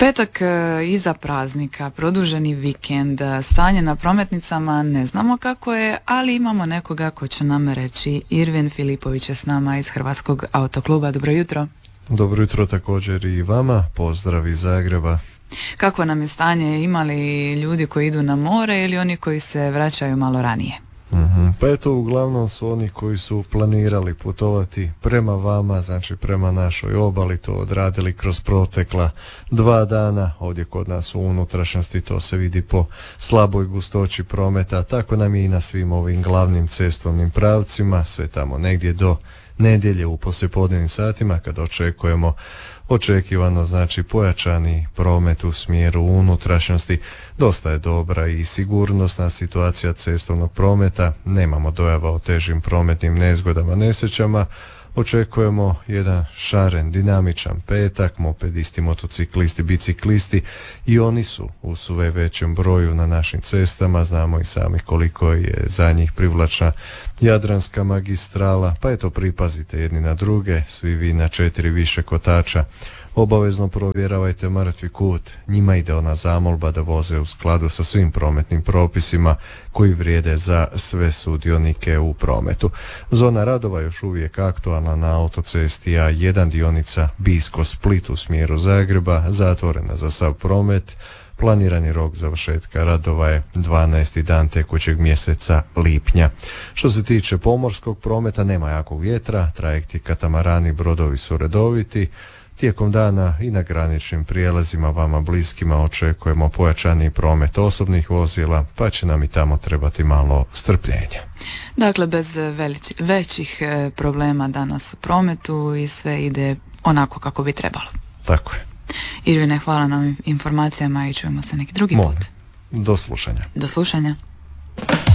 Petak iza praznika, produženi vikend, stanje na prometnicama ne znamo kako je, ali imamo nekoga ko će nam reći. Irvin Filipović je s nama iz Hrvatskog autokluba. Dobro jutro. Dobro jutro također i vama, pozdrav iz Zagreba. Kako nam je stanje, ima li ljudi koji idu na more ili oni koji se vraćaju malo ranije? Pa eto, uglavnom su oni koji su planirali putovati prema vama, znači prema našoj obali, to odradili kroz protekla 2 dana. Ovdje kod nas u unutrašnjosti to se vidi po slaboj gustoći prometa, tako nam je i na svim ovim glavnim cestovnim pravcima, sve tamo negdje do nedjelje u poslijepodnevnim satima kada očekivano znači pojačani promet u smjeru unutrašnjosti. Dosta je dobra i sigurnosna situacija cestovnog prometa, nemamo dojava o težim prometnim nezgodama, nesrećama. Očekujemo jedan šaren, dinamičan petak, mopedisti, motociklisti, biciklisti i oni su u sve većem broju na našim cestama. Znamo i sami koliko je za njih privlačna Jadranska magistrala, pa eto pripazite jedni na druge, svi vi na 4 više kotača. Obavezno provjeravajte mrtvi kut, njima ide ona zamolba da voze u skladu sa svim prometnim propisima koji vrijede za sve sudionike u prometu. Zona radova još uvijek aktualna na autocesti A1 dionica Bisko-Split u smjeru Zagreba, zatvorena za sav promet. Planirani rok završetka radova je 12. dan tekućeg mjeseca lipnja. Što se tiče pomorskog prometa, nema jakog vjetra, trajekti, katamarani, brodovi su redoviti. Tijekom dana i na graničnim prijelazima vama bliskima očekujemo pojačani promet osobnih vozila, pa će nam i tamo trebati malo strpljenja. Dakle, bez većih problema danas u prometu i sve ide onako kako bi trebalo. Tako je. Irvine, hvala na informacijama i čujemo se neki drugi put. Do slušanja. Do slušanja.